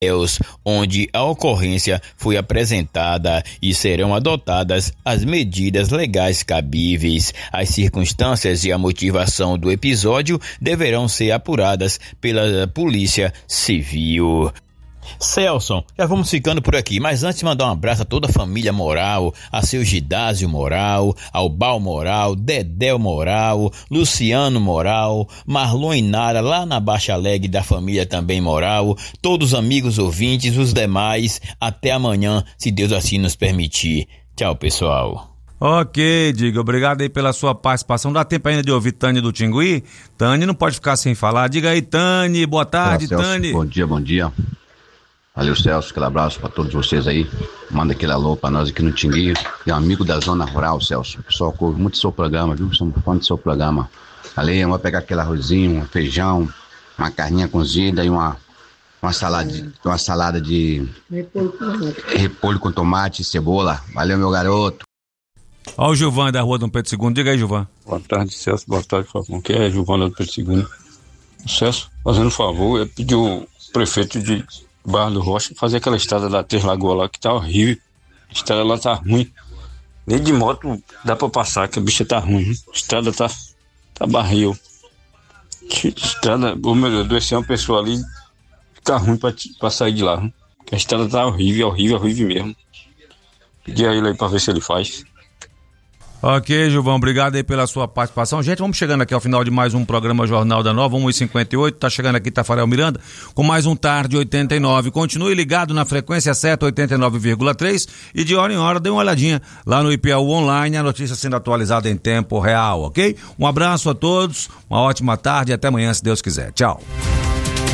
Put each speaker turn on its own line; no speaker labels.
onde a ocorrência foi apresentada e serão adotadas as medidas legais cabíveis. As circunstâncias e a motivação do episódio deverão ser apuradas pela Polícia Civil. Celson, já vamos ficando por aqui, mas antes de mandar um abraço a toda a família Moral, a seu Gidásio Moral, ao Bal Moral, Dedéu Moral, Luciano Moral, Marlon e Nara lá na Baixa Alegre da família também Moral, todos os amigos ouvintes, os demais, até amanhã, se Deus assim nos permitir. Tchau, pessoal.
Ok, Diga, obrigado aí pela sua participação. Dá tempo ainda de ouvir Tânia do Tingui? Tânia não pode ficar sem falar. Diga aí, Tânia, boa tarde, Tânia.
Bom dia, bom dia. Valeu, Celso, aquele abraço para todos vocês aí. Manda aquele alô para nós aqui no Tingui. É um amigo da Zona Rural, Celso. O pessoal ouve muito do seu programa, viu? Somos fãs do seu programa. Ali, vamos pegar aquele arrozinho, um feijão, uma carninha cozida e uma salada de repolho com tomate e cebola. Valeu, meu garoto.
Olha o Gilvan da Rua Dom Pedro II. Diga aí, Gilvan.
Boa tarde, Celso. Boa tarde, Falcão. Que é Gilvan da Dom Pedro II. Celso, fazendo um favor, eu pedi o prefeito de Barra do Rocha fazer aquela estrada da Três Lagoas lá, que tá horrível. A estrada lá tá ruim. Nem de moto dá pra passar, que a bicha tá ruim. A estrada tá barril. Estrada, ô meu Deus, se é uma pessoa ali, fica ruim pra sair de lá. A estrada tá horrível mesmo. Pedi a ele aí pra ver se ele faz.
Ok, Gilvão, obrigado aí pela sua participação. Gente, vamos chegando aqui ao final de mais um programa Jornal da Nova, 1h58, tá chegando aqui Tafarel Miranda, com mais um Tarde 89. Continue ligado na frequência certa, 89,3, e de hora em hora dê uma olhadinha lá no IPAU Online, a notícia sendo atualizada em tempo real, ok? Um abraço a todos, uma ótima tarde e até amanhã, se Deus quiser. Tchau.